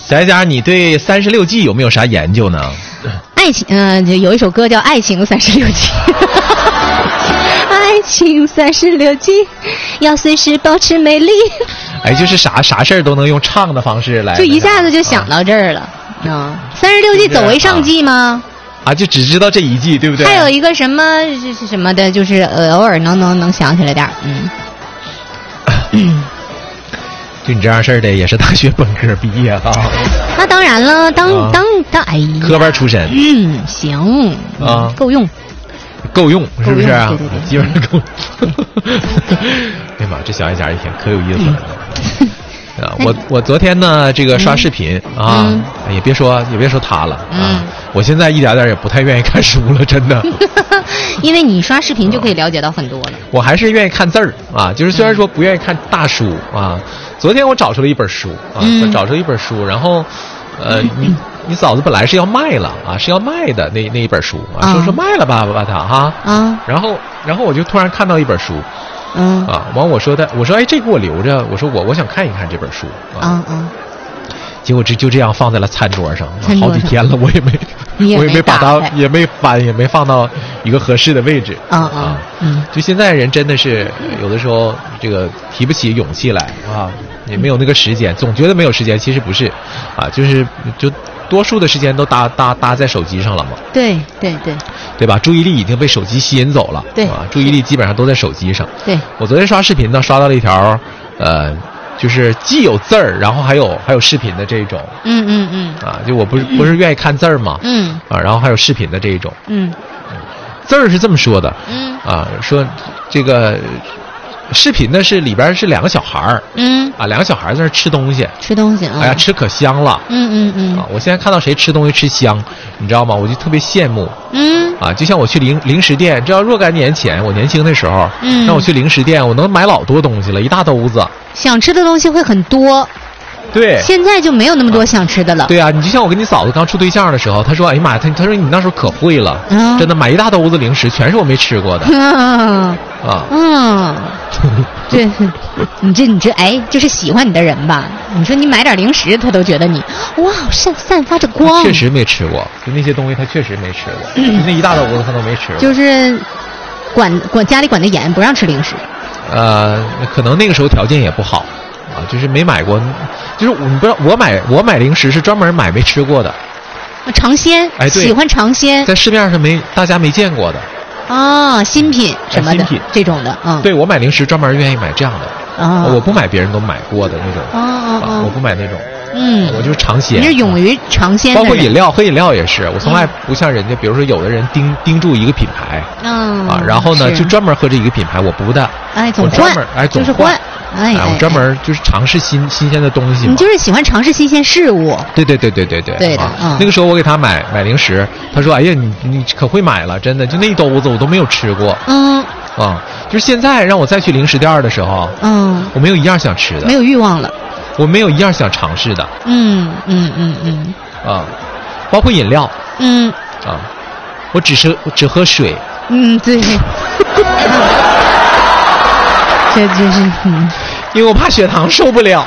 小佳，你对36计有没有啥研究呢？ 爱情，就有一首歌叫《爱情36计》。爱情36计，要随时保持美丽。 哎，就是啥事儿都能用唱的方式来， 就一下子就想到这儿了。36计走为上计吗？ 啊，就只知道这一计，对不对？ 还有一个什么是什么的，就是偶尔能想起来点儿。 就你这样事儿的，也是大学本科毕业啊。 那当然了，当哎呀， 科班出身。 行啊， 够用， 是不是？ 对， 基本上够。哎呀妈，这小一家一天可有意思了。我昨天呢，这个刷视频啊，也别说他了啊。我现在一点也不太愿意看书了，真的。 因为你刷视频就可以了解到很多了。 我还是愿意看字儿啊，就是虽然说不愿意看大书啊。昨天我找出了一本书啊，然后你嫂子本来是要卖了啊，是要卖的那一本书啊，说卖了吧他哈啊，然后我就突然看到一本书。完我说哎，这给我留着，我说我想看一看这本书结果就这样放在了餐桌上，好几天了，我也没把它也没翻，也没放到一个合适的位置就现在人真的是有的时候这个提不起勇气来啊，也没有那个时间，总觉得没有时间，其实不是啊，就多数的时间都搭在手机上了嘛。对吧？注意力已经被手机吸引走了。对啊，注意力基本上都在手机上。对，我昨天刷视频呢，刷到了一条就是既有字儿，然后还有视频的这种。就我不是愿意看字儿嘛。然后还有视频的这一种。字儿是这么说的。说这个视频呢是里边是两个小孩儿。两个小孩在那吃东西。哎呀，吃可香了。我现在看到谁吃东西吃香，你知道吗？我就特别羡慕。就像我去零食店，知道若干年前我年轻的时候，让我去零食店，我能买老多东西了，一大兜子。 想吃的东西会很多。 对， 现在就没有那么多想吃的了。 对啊，你就像我跟你嫂子刚处对象的时候，她说：“哎呀妈呀，她说你那时候可会了，真的买一大兜子零食，全是我没吃过的。” 对，你这哎，就是喜欢你的人吧？你说你买点零食，他都觉得你哇散发着光。 确实没吃过，就那些东西他确实没吃过，那一大兜子他都没吃过。 就是家里管得严，不让吃零食。 可能那个时候条件也不好啊，就是没买过。就是你不知道，我买零食是专门买没吃过的。 尝鲜，哎，对，喜欢尝鲜， 在市面上大家没见过的。 新品什么的，这种的。 对，我买零食专门愿意买这样的。我不买别人都买过的那种。我不买那种。我就是尝鲜。你是勇于尝鲜的。 包括饮料，喝饮料也是，我从来不像人家，比如说有的人盯住一个品牌。然后呢就专门喝这一个品牌，我不的。 总换。 总换。我专门就是尝试新鲜的东西。 你就是喜欢尝试新鲜事物。 对的。那个时候我给他买零食，他说：“哎呀，你可会买了，真的，就那一兜子我都没有吃过。”就是现在让我再去零食店的时候，我没有一样想吃的， 没有欲望了， 我没有一样想尝试的。包括饮料。我只喝水。 对。这就是因为我怕血糖受不了。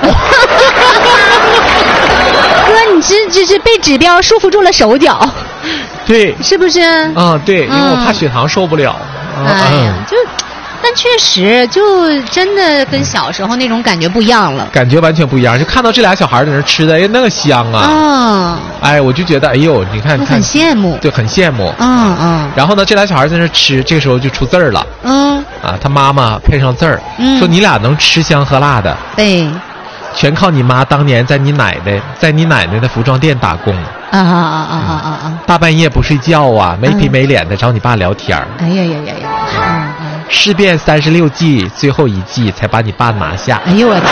哥，你只是被指标束缚住了手脚。 对， 是不是？ 对，因为我怕血糖受不了。 但确实就真的跟小时候那种感觉不一样了， 感觉完全不一样。就看到这俩小孩在那吃的，哎，那个香啊！哎，我就觉得，哎呦，你看， 很羡慕， 对，很羡慕。然后呢，这俩小孩在那吃，这个时候就出字儿了。他妈妈配上字儿，说你俩能吃香喝辣的， 对， 全靠你妈当年在你奶奶的服装店打工。大半夜不睡觉啊，没皮没脸的找你爸聊天。 哎呀！ 试遍36计，最后一计才把你爸拿下。 哎呦我天，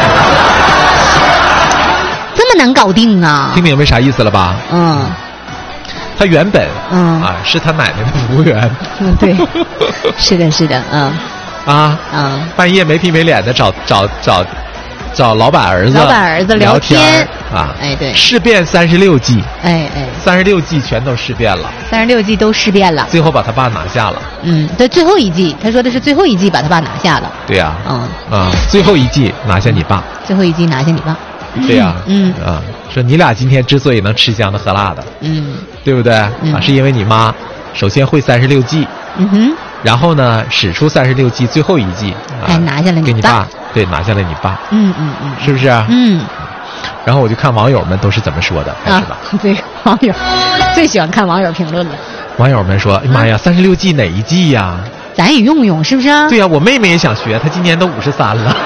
这么难搞定啊！ 听明白啥意思了吧？他原本是他奶奶的服务员。 对，是的。 半夜没皮没脸的找老板儿子聊天哎，对， 试遍36计，36计全都试遍了 ，36计都试遍了， 最后把他爸拿下了。 对，最后一计，他说的是最后一计把他爸拿下了。 对呀，最后一计拿下你爸， 最后一计拿下你爸。 对呀，说你俩今天之所以能吃香的喝辣的，对不对？是因为你妈首先会36计，然后呢使出36计最后一计， 拿下来给你爸，对，拿下来你爸，是不是？然后我就看网友们都是怎么说的，开始吧。 对，网友最喜欢看网友评论了。 网友们说：“哎妈呀，36计哪一计呀？ 咱也用用，是不是？” 对呀，我妹妹也想学，她今年都53了。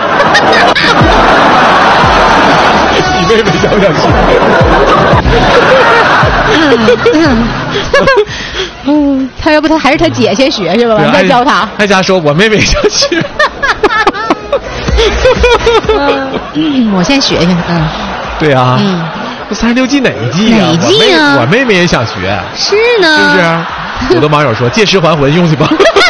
你妹妹想不想学？ 她要不她还是她姐先学去吧，再教她。 艾佳说：“我妹妹也想学。” 我先学学。 对啊。36计哪一计呀？ 哪一计啊？ 我妹妹也想学。 是呢。 是不是？有的网友说：“借尸还魂，用去吧。”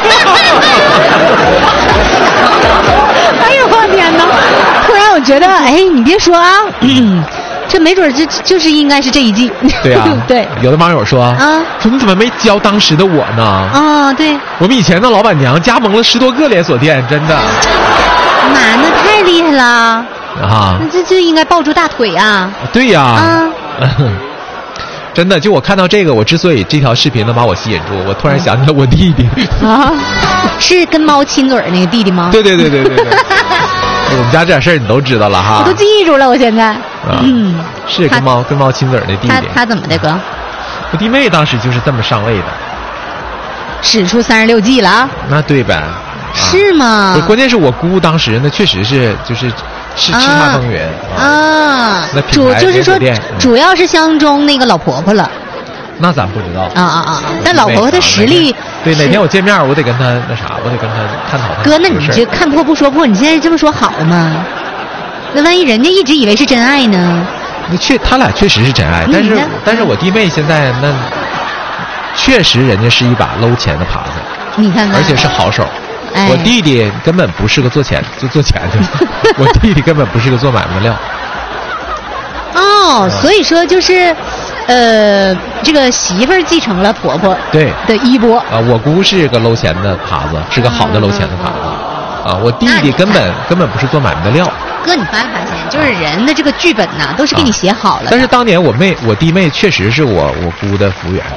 哎呦我天哪！突然我觉得，你别说啊，这没准就是应该是这一计。 对啊， 对。 有的网友说说你怎么没教当时的我呢？ 对。 我们以前的老板娘加盟了10多个连锁店，真的。 妈，那太厉害了那这应该抱住大腿啊！ 对呀。真的，就我看到这个，我之所以这条视频能把我吸引住，我突然想起了我弟弟是跟猫亲嘴那个弟弟吗？ 对。我们家这点事儿你都知道了哈， 我都记住了，我现在。 是跟猫亲嘴那弟弟。 他怎么的哥？ 我弟妹当时就是这么上位的， 使出36计了。 那对呗。 是吗？ 关键是我姑当时那确实是就是叱咤风云那就是说主要是相中那个老婆婆了。 那咱不知道但老婆婆的实力， 对，哪天我见面我得跟她那啥，我得跟她探讨。 哥，那你这看破不说破，你现在这么说好吗？那万一人家一直以为是真爱呢？ 他俩确实是真爱，但是我弟妹现在那确实人家是一把搂钱的耙子， 你看看， 而且是好手。我弟弟根本不是个做钱的，我弟弟根本不是个做买卖的料。 所以说就是，这个媳妇儿继承了婆婆的衣钵我姑是个搂钱的耙子，是个好的搂钱的耙子我弟弟根本不是做买卖的料。 哥，你发没发现，就是人的这个剧本呐，都是给你写好了。 但是当年我弟妹确实是我姑的服务员。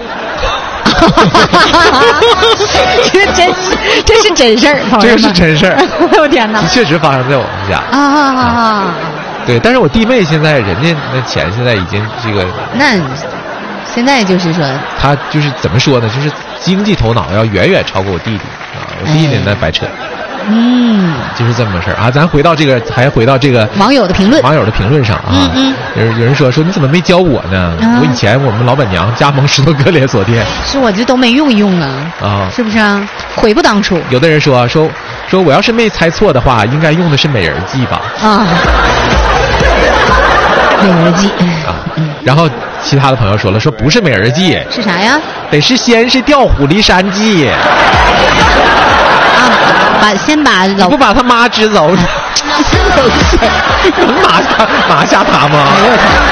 这是真事儿， 这个是真事儿。 我天哪！ 确实发生在我们家对，但是我弟妹现在人家那钱现在已经这个， 那现在就是说， 他就是怎么说呢？就是经济头脑要远远超过我弟弟我弟弟那白扯。就是这么个事儿咱回到这个网友的评论上有人说你怎么没教我呢？我以前我们老板娘加盟10多个连锁店， 是我这都没用是不是悔不当初？ 有的人说我要是没猜错的话，应该用的是美人计吧？ 美人计然后其他的朋友说不是美人计， 是啥呀？ 得是先是调虎离山计先把你不把他妈支走，能拿下他吗？